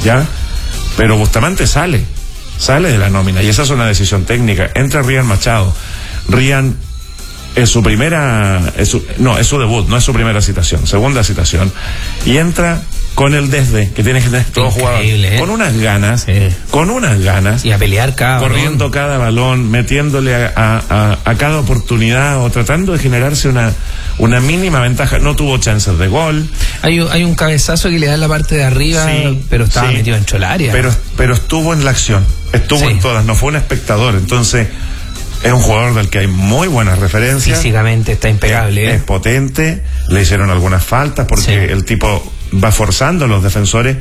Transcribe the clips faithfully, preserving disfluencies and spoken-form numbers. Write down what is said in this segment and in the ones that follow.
¿ya? Pero Bustamante sale, sale de la nómina, y esa es una decisión técnica. Entra Ryan Machado. Ryan es su primera, es su, no, es su debut, no es su primera citación, segunda citación, y entra con el desde que tiene que tener todo jugador, ¿eh? Con unas ganas, sí. con unas ganas, y a pelear cada corriendo balón. cada balón, metiéndole a, a, a, a cada oportunidad, o tratando de generarse una, una mínima ventaja. No tuvo chances de gol. Hay, hay un cabezazo que le da en la parte de arriba, sí, pero estaba sí, metido en cholaria. Pero, pero estuvo en la acción, estuvo sí. en todas, no fue un espectador. Entonces, es un jugador del que hay muy buenas referencias. Físicamente está impecable. Es, ¿eh? es potente, le hicieron algunas faltas porque sí. el tipo va forzando a los defensores,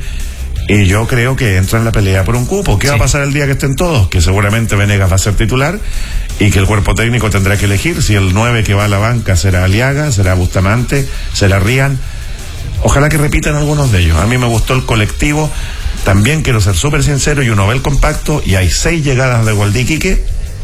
y yo creo que entra en la pelea por un cupo. ¿Qué sí. va a pasar el día que estén todos? Que seguramente Venegas va a ser titular, y que el cuerpo técnico tendrá que elegir si el nueve que va a la banca será Aliaga, será Bustamante, será Ryan. Ojalá que repitan algunos de ellos. A mí me gustó el colectivo. También quiero ser súper sincero, y uno ve el compacto y hay seis llegadas de gol de Iquique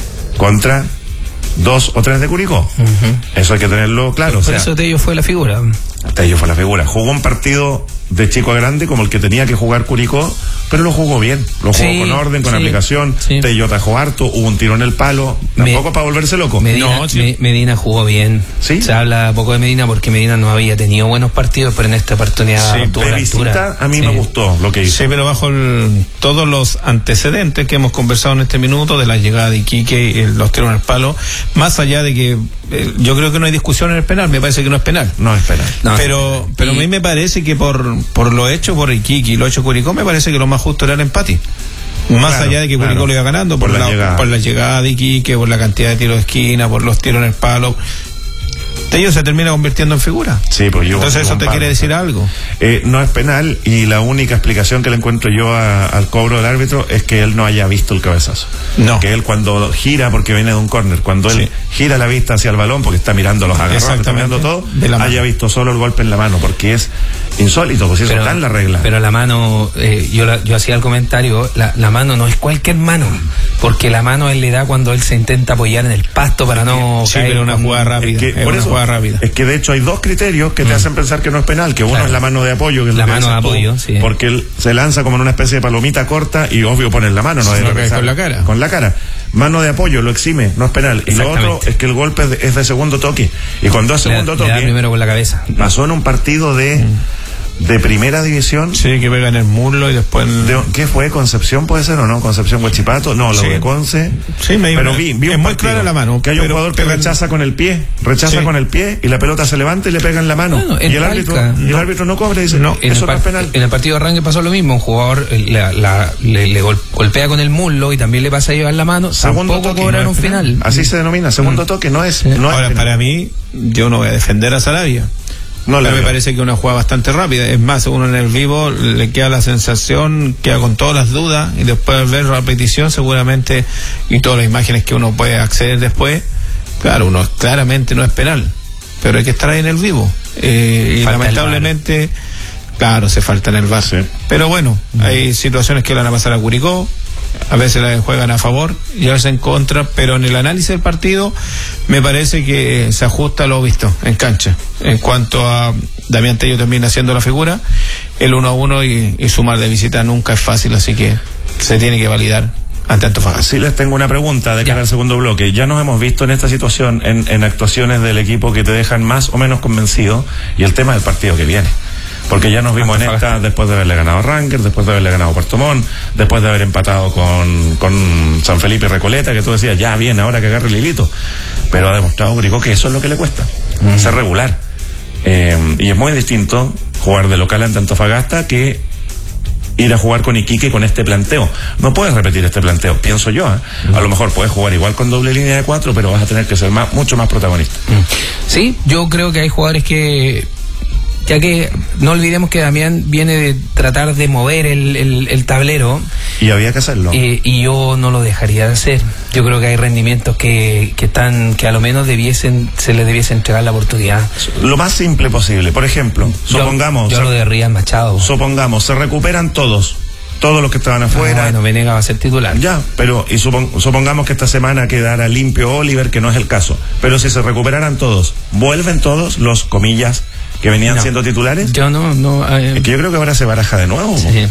contra dos o tres de Curicó. Uh-huh. Eso hay que tenerlo claro. Por o sea, eso Tello fue la figura. Tello fue la figura. Jugó un partido de chico a grande como el que tenía que jugar Curicó, pero lo jugó bien. Lo jugó sí, con orden, con sí, aplicación. Sí. Tello atajó harto, hubo un tiro en el palo. Tampoco Me, para volverse loco. Medina, no, sí. Medina jugó bien. ¿Sí? Se habla poco de Medina porque Medina no había tenido buenos partidos, pero en esta oportunidad sí, tuvo la altura. A mí sí. me gustó lo que hizo. Sí, pero bajo el, todos los antecedentes que hemos conversado en este minuto de la llegada de Iquique y los tiros en el palo, más allá de que eh, yo creo que no hay discusión en el penal, me parece que no es penal. No es penal. No, pero pero y... a mí me parece que por por lo hecho por Iquique y lo hecho Curicó, me parece que lo más justo era el empate. Más claro, allá de que Curicó claro. lo iba ganando por, por, la, la por la llegada de Iquique, por la cantidad de tiros de esquina, por los tiros en el palo. Tello se termina convirtiendo en figura. Sí, pues yo. Entonces eso te quiere decir algo. Eh, no es penal, y la única explicación que le encuentro yo a, al cobro del árbitro es que él no haya visto el cabezazo. No. Que él cuando gira, porque viene de un córner, cuando él sí. gira la vista hacia el balón, porque está mirando los agarrones, está mirando todo, haya visto solo el golpe en la mano, porque es insólito, pues eso pero, está en la regla. Pero la mano, eh, yo la, yo hacía el comentario, la, la mano no es cualquier mano, porque la mano él le da cuando él se intenta apoyar en el pasto para no sí, caer. Pero una jugada rápida. Es que, es por una eso, jugada rápida. Es que de hecho hay dos criterios que te mm. hacen pensar que no es penal, que uno claro. es la mano de apoyo, que es la lo que mano de apoyo, tú, sí. porque él se lanza como en una especie de palomita corta y obvio pones la mano, no sí, debe pensar, con la cara. Con la cara. Mano de apoyo, lo exime, no es penal. Y lo otro es que el golpe es de, es de segundo toque. Y cuando es segundo le, toque, le da primero con la cabeza. Pasó en un partido de mm. de primera división. Sí, que pega en el muslo y después el... de, ¿qué fue? ¿Concepción puede ser o no? ¿Concepción Huachipato? No, la sí. de Conce. Sí, me pero vi, vi es un muy partido, clara la mano. Que hay un jugador que rechaza con el pie, rechaza sí. con el pie y la pelota se levanta y le pega en la mano. Bueno, y el árbitro, no. y el árbitro no cobra y dice, no, eso no es penal. En el partido de arranque pasó lo mismo, un jugador la, la, le, le gol, golpea con el muslo y también le pasa a llevar la mano, segundo tampoco toque, cobran no un final. Así se denomina, segundo mm. toque, no es, sí. no Ahora, es para mí, yo no voy a defender a Sarabia. No, pero me parece que una jugada bastante rápida. Es más, uno en el vivo le queda la sensación, queda con todas las dudas, y después de ver la repetición seguramente y todas las imágenes que uno puede acceder después, claro, uno claramente no es penal, pero hay que estar ahí en el vivo. Eh, y lamentablemente, claro, se falta en el V A R. Sí. Pero bueno, uh-huh. hay situaciones que le van a pasar a Curicó. A veces la juegan a favor y a veces en contra, pero en el análisis del partido me parece que se ajusta a lo visto en cancha. En cuanto a Damián Tello también haciendo la figura, el uno a uno y, y sumar de visita nunca es fácil, así que se tiene que validar ante Antofagasta. Sí, les tengo una pregunta de cara al segundo bloque. Ya nos hemos visto en esta situación en, en actuaciones del equipo que te dejan más o menos convencido, y el tema del partido que viene. Porque ya nos vimos en esta después de haberle ganado a Rangers, después de haberle ganado a Puerto Montt, después de haber empatado con, con San Felipe y Recoleta, que tú decías, ya bien, ahora que agarre el hilito. Pero ha demostrado Curicó que eso es lo que le cuesta, mm. ser regular. Eh, y es muy distinto jugar de local ante Antofagasta que ir a jugar con Iquique con este planteo. No puedes repetir este planteo, pienso yo. ¿eh? Mm. A lo mejor puedes jugar igual con doble línea de cuatro, pero vas a tener que ser más, mucho más protagonista. Mm. Sí, yo creo que hay jugadores que... Ya que no olvidemos que Damián viene de tratar de mover el, el, el tablero. Y había que hacerlo. Eh, y yo no lo dejaría de hacer. Yo creo que hay rendimientos que, que están, que a lo menos debiesen, se les debiese entregar la oportunidad. Lo más simple posible. Por ejemplo, yo, supongamos. Yo lo de Ryan Machado. Supongamos, se recuperan todos. Todos los que estaban afuera. Ah, bueno, Venegas va a ser titular. Ya, pero y supong, supongamos que esta semana quedara limpio Oliver, que no es el caso. Pero si se recuperaran todos, ¿vuelven todos los, comillas, que venían no. siendo titulares? Yo no, no. Eh, es que yo creo que ahora se baraja de nuevo. Sí.